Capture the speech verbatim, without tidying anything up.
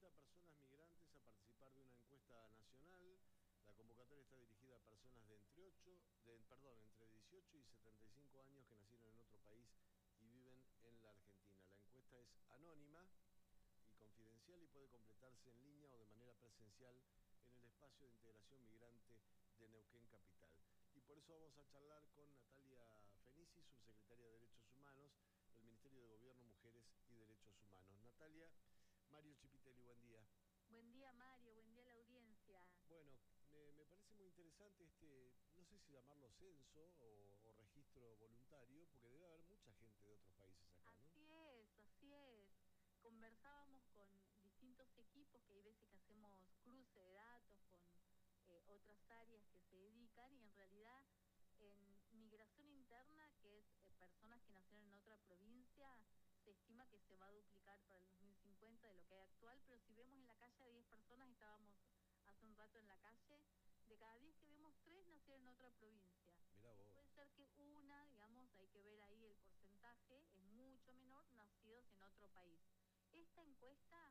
invita a personas migrantes a participar de una encuesta nacional. La convocatoria está dirigida a personas de entre ocho, de, perdón, entre dieciocho y setenta y cinco años que nacieron en otro país y viven en la Argentina. La encuesta es anónima y confidencial y puede completarse en línea o de manera presencial en el espacio de integración migrante de Neuquén Capital. Y por eso vamos a charlar con Natalia Fenici, subsecretaria de Derechos Humanos del Ministerio de Gobierno, Mujeres y Derechos Humanos. Natalia, Mario Chipitelli, buen día. Buen día, Mario, buen día a la audiencia. Bueno, me, me parece muy interesante este, no sé si llamarlo censo o, o registro voluntario, porque debe haber mucha gente de otros países acá, ¿no? Así es, así es. Conversábamos con distintos equipos, que hay veces que hacemos cruce de datos con eh, otras áreas que se dedican, y en realidad en migración interna, que es eh, personas que nacieron en otra provincia, se estima que se va a duplicar para el dos mil cincuenta de lo que hay actual, pero si vemos en la calle a diez personas, estábamos hace un rato en la calle, de cada diez que vemos, tres nacieron en otra provincia. Mirá Y vos. puede ser que una, digamos, hay que ver ahí el porcentaje, es mucho menor, nacidos en otro país. Esta encuesta